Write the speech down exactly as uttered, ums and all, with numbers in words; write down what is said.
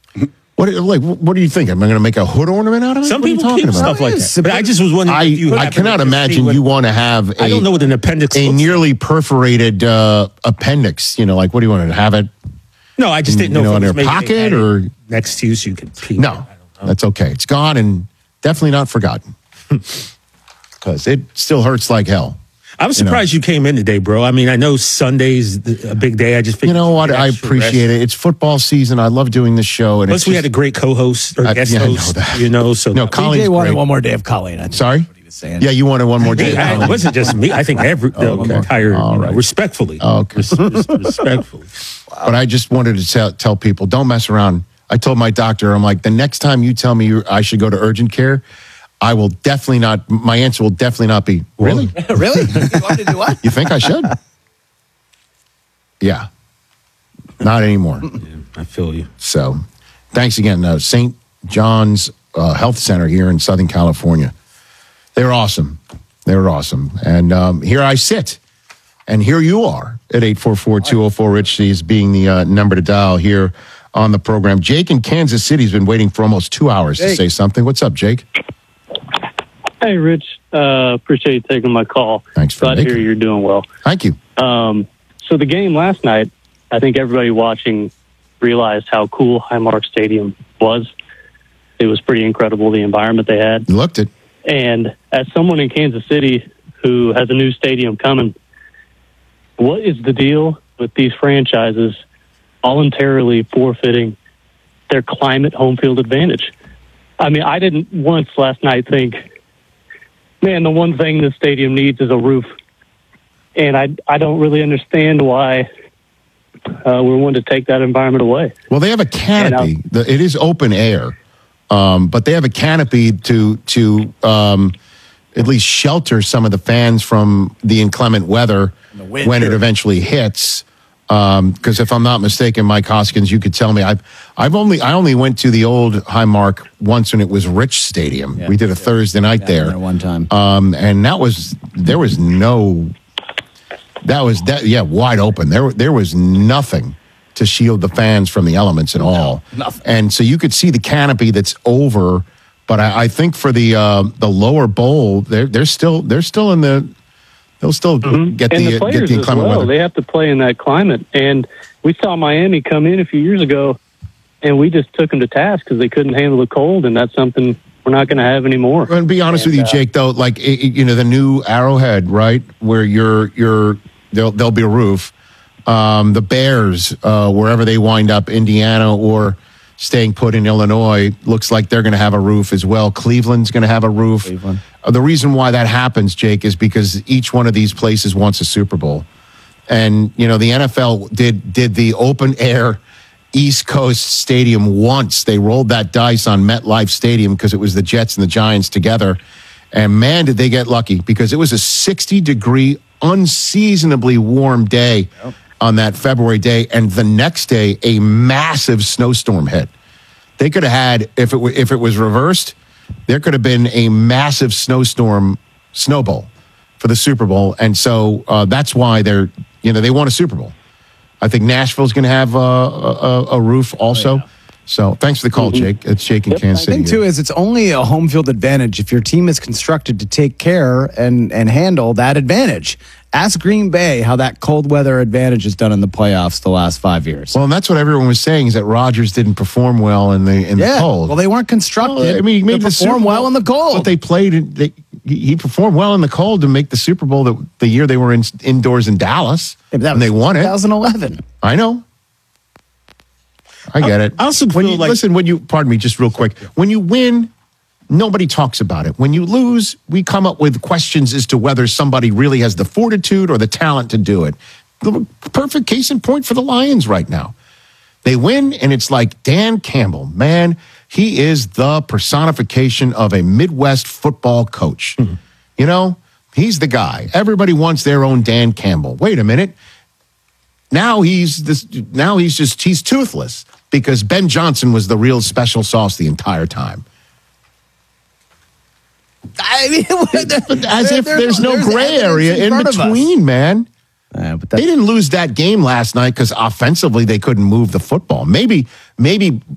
What, like, what do you think? Am I going to make a hood ornament out of it? Some what people are you talking keep about? stuff like that. But I just was wondering. I, if you I cannot to imagine what, you want to have a, I don't know what an appendix a looks nearly perforated uh, appendix. You know, like, what do you want to have it? No, I just didn't know You know, if in it was their maybe pocket or next to you so you could pee. no, that's okay. It's gone and definitely not forgotten because it still hurts like hell. I was surprised you, know. you came in today, bro. I mean, I know Sunday's a big day. I just figured you know what? I appreciate rest. it. It's football season. I love doing this show. And Plus, it's we just, had a great co-host or I, guest yeah, host. I know that. You know, so no, Colleen's D J wanted great. one more day of Colleen. I think Sorry, that's what he was saying. Yeah, you wanted one more day. Hey, it wasn't just me. I think every the okay. entire All you know, right. respectfully. Oh, okay. Res- res- respectfully. Wow. But I just wanted to tell, tell people, don't mess around. I told my doctor, I'm like, the next time you tell me you, I should go to urgent care, I will definitely not, my answer will definitely not be, really? Really? You want to do what? You think I should? Yeah. Not anymore. Yeah, I feel you. So thanks again. Uh, Saint John's uh, Health Center here in Southern California. They're awesome. They're awesome. And um, here I sit. And here you are at eight four four, two oh four, Rich is being the uh, number to dial here on the program. Jake in Kansas City has been waiting for almost two hours Jake. to say something. What's up, Jake? Hey, Rich. Uh, appreciate you taking my call. Thanks for Glad to making hear you're doing well. Thank you. Um, so the game last night, I think everybody watching realized how cool Highmark Stadium was. It was pretty incredible, the environment they had. You looked it. And as someone in Kansas City who has a new stadium coming, what is the deal with these franchises voluntarily forfeiting their climate home field advantage? I mean, I didn't once last night think, man, the one thing this stadium needs is a roof. And I, I don't really understand why uh, we're wanting to take that environment away. Well, they have a canopy. And, uh, it is open air, um, but they have a canopy to to um, at least shelter some of the fans from the inclement weather when it eventually hits. Because um, if I'm not mistaken, Mike Hoskins, you could tell me. I've I've only I only went to the old Highmark once when it was Rich Stadium. Yeah, we did a yeah. Thursday night Yeah, there. there one time, um, and that was there was no. That was that yeah wide open. There there was nothing to shield the fans from the elements at all. Nothing. And so you could see the canopy that's over. But I, I think for the uh, the lower bowl, they're they're still they're still in the. They'll still mm-hmm. get and the, the players get the as inclement well. weather. They have to play in that climate. And we saw Miami come in a few years ago, and we just took them to task because they couldn't handle the cold, and that's something we're not going to have anymore. And be honest and, with you, uh, Jake, though, like it, you know, the new Arrowhead, right, where you're you're there'll there'll be a roof. Um, the Bears, uh, wherever they wind up, Indiana or staying put in Illinois, looks like they're going to have a roof as well. Cleveland's going to have a roof. Cleveland. Uh, the reason why that happens, Jake, is because each one of these places wants a Super Bowl. And, you know, the N F L did did the open air East Coast Stadium once. They rolled that dice on MetLife Stadium because it was the Jets and the Giants together. And, man, did they get lucky because it was a sixty-degree, unseasonably warm day yep. on that February day. And the next day, a massive snowstorm hit. They could have had, if it were, if it was reversed, there could have been a massive snowstorm, Snow Bowl for the Super Bowl. And so uh, that's why they're, you know, they won a Super Bowl. I think Nashville's going to have uh, a, a roof also. Oh, yeah. So thanks for the call, Jake. It's Jake in yep. Kansas City. The thing, too, is it's only a home field advantage if your team is constructed to take care and, and handle that advantage. Ask Green Bay how that cold weather advantage is done in the playoffs the last five years. Well, and that's what everyone was saying is that Rodgers didn't perform well in the in yeah. the cold. Well, they weren't constructed well, I mean, he made to the perform well in the cold. But they played. They, he performed well in the cold to make the Super Bowl the, the year they were in, indoors in Dallas, yeah, that and they won it. twenty eleven. I know. I get I, it. I also when feel you like, listen, when you pardon me, just real quick, when you win, nobody talks about it. When you lose, we come up with questions as to whether somebody really has the fortitude or the talent to do it. The perfect case in point for the Lions right now. They win, and it's like Dan Campbell, man, he is the personification of a Midwest football coach. Mm-hmm. You know, he's the guy. Everybody wants their own Dan Campbell. Wait a minute. Now he's this. Now he's just he's toothless because Ben Johnson was the real special sauce the entire time. I mean, as if there's no there's gray area in, in between, man. Uh, but they didn't lose that game last night because offensively they couldn't move the football. Maybe, maybe